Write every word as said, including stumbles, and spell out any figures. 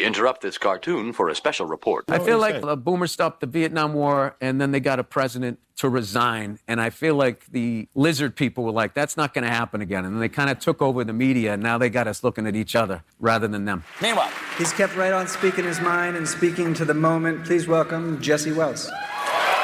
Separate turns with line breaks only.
We interrupt this cartoon for a special report.
I feel like the Boomer stopped the Vietnam War, and then they got a president to resign. And I feel like the lizard people were like, that's not going to happen again. And they kind of took over the media, and now they got us looking at each other rather than them.
Meanwhile,
he's kept right on speaking his mind and speaking to the moment. Please welcome Jesse Wells.